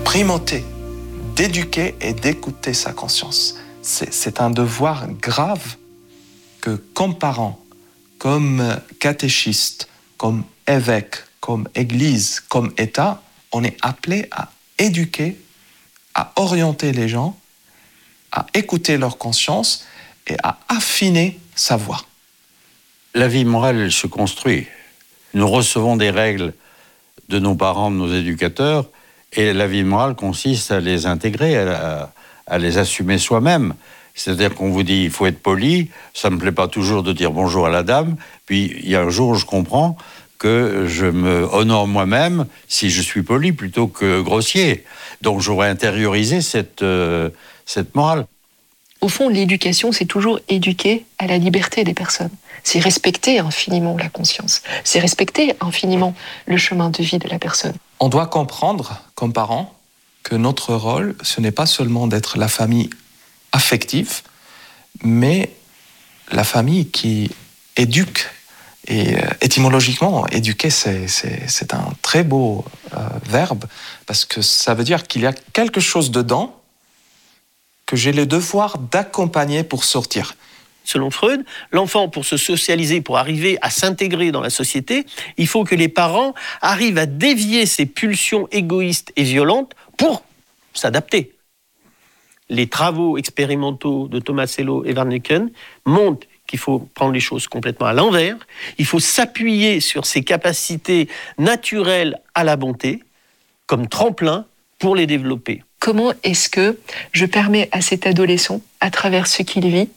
primauté d'éduquer et d'écouter sa conscience. C'est un devoir grave que comme parents, comme catéchistes, comme évêques, comme Église, comme État, on est appelé à éduquer, à orienter les gens, à écouter leur conscience et à affiner sa voix. La vie morale, elle se construit. Nous recevons des règles de nos parents, de nos éducateurs, et la vie morale consiste à les intégrer, à les assumer soi-même. C'est-à-dire qu'on vous dit, il faut être poli, ça ne me plaît pas toujours de dire bonjour à la dame, puis il y a un jour où je comprends que je me honore moi-même si je suis poli plutôt que grossier. Donc j'aurais intériorisé cette morale. Au fond, l'éducation, c'est toujours éduquer à la liberté des personnes. C'est respecter infiniment la conscience. C'est respecter infiniment le chemin de vie de la personne. On doit comprendre, comme parents, que notre rôle, ce n'est pas seulement d'être la famille affective, mais la famille qui éduque. Et étymologiquement, éduquer, c'est un très beau verbe, parce que ça veut dire qu'il y a quelque chose dedans que j'ai le devoir d'accompagner pour sortir. Selon Freud, l'enfant, pour se socialiser, pour arriver à s'intégrer dans la société, il faut que les parents arrivent à dévier ses pulsions égoïstes et violentes pour s'adapter. Les travaux expérimentaux de Thomas Sello et Warneken montrent qu'il faut prendre les choses complètement à l'envers. Il faut s'appuyer sur ses capacités naturelles à la bonté comme tremplin pour les développer. Comment est-ce que je permets à cet adolescent, à travers ce qu'il vit,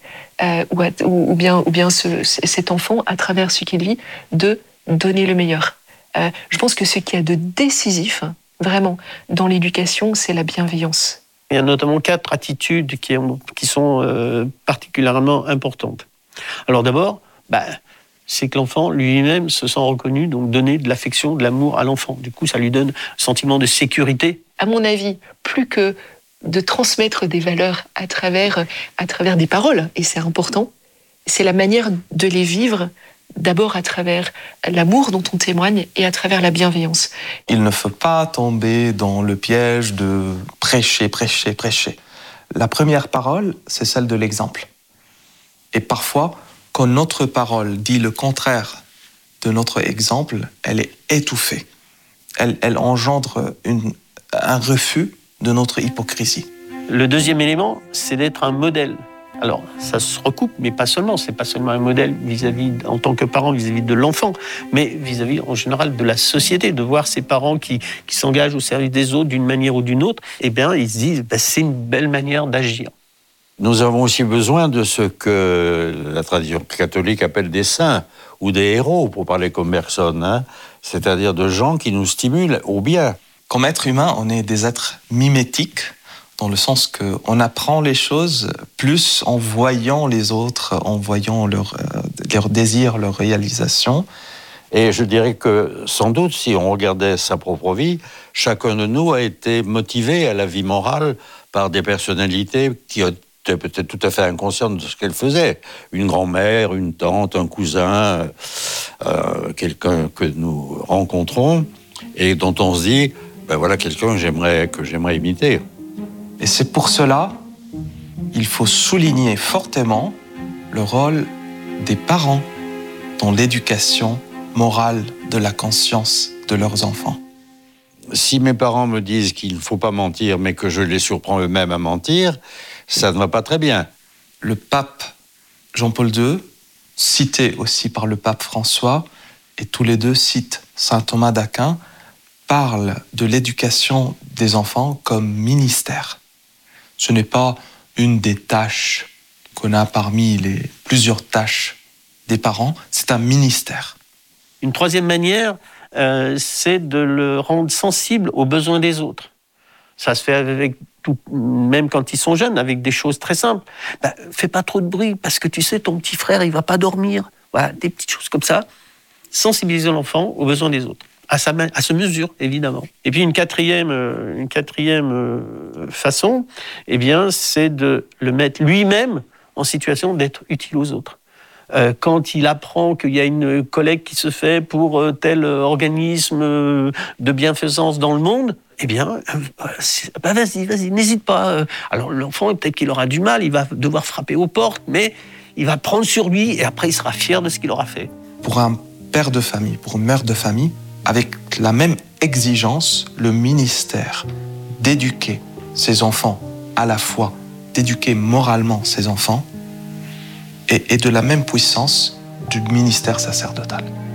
ou bien cet enfant, à travers ce qu'il vit, de donner le meilleur. Je pense que ce qu'il y a de décisif, vraiment, dans l'éducation, c'est la bienveillance. Il y a notamment 4 attitudes qui sont particulièrement importantes. Alors d'abord, c'est que l'enfant lui-même se sent reconnu, donc donner de l'affection, de l'amour à l'enfant. Du coup, ça lui donne un sentiment de sécurité. À mon avis, plus que de transmettre des valeurs à travers des paroles, et c'est important, c'est la manière de les vivre, d'abord à travers l'amour dont on témoigne et à travers la bienveillance. Il ne faut pas tomber dans le piège de prêcher. La première parole, c'est celle de l'exemple. Et parfois, quand notre parole dit le contraire de notre exemple, elle est étouffée. Elle engendre un refus de notre hypocrisie. Le deuxième élément, c'est d'être un modèle. Alors, ça se recoupe, mais pas seulement. C'est pas seulement un modèle vis-à-vis, en tant que parent, vis-à-vis de l'enfant, mais vis-à-vis, en général, de la société, de voir ces parents qui s'engagent au service des autres d'une manière ou d'une autre. Eh bien, ils se disent, c'est une belle manière d'agir. Nous avons aussi besoin de ce que la tradition catholique appelle des saints ou des héros, pour parler comme personne, c'est-à-dire de gens qui nous stimulent au bien. Comme être humain, on est des êtres mimétiques, dans le sens qu'on apprend les choses plus en voyant les autres, en voyant leurs désirs, leurs réalisations. Et je dirais que, sans doute, si on regardait sa propre vie, chacun de nous a été motivé à la vie morale par des personnalités qui étaient peut-être tout à fait inconscientes de ce qu'elles faisaient. Une grand-mère, une tante, un cousin, quelqu'un que nous rencontrons et dont on se dit, voilà quelqu'un que j'aimerais imiter. Et c'est pour cela il faut souligner fortement le rôle des parents dans l'éducation morale de la conscience de leurs enfants. Si mes parents me disent qu'il ne faut pas mentir, mais que je les surprends eux-mêmes à mentir, ça ne va pas très bien. Le pape Jean-Paul II, cité aussi par le pape François, et tous les deux citent saint Thomas d'Aquin, parle de l'éducation des enfants comme ministère. Ce n'est pas une des tâches qu'on a parmi les plusieurs tâches des parents, c'est un ministère. Une troisième manière, c'est de le rendre sensible aux besoins des autres. Ça se fait avec tout, même quand ils sont jeunes, avec des choses très simples. Fais pas trop de bruit, parce que tu sais, ton petit frère, il va pas dormir. Voilà, des petites choses comme ça. Sensibiliser l'enfant aux besoins des autres. À sa mesure, évidemment. Et puis une quatrième façon, c'est de le mettre lui-même en situation d'être utile aux autres. quand il apprend qu'il y a une collecte qui se fait pour tel organisme de bienfaisance dans le monde, eh bien, vas-y, n'hésite pas. Alors l'enfant, peut-être qu'il aura du mal, il va devoir frapper aux portes, mais il va prendre sur lui et après il sera fier de ce qu'il aura fait. Pour un père de famille, pour une mère de famille, avec la même exigence, le ministère d'éduquer ses enfants, à la fois d'éduquer moralement ses enfants, et de la même puissance du ministère sacerdotal.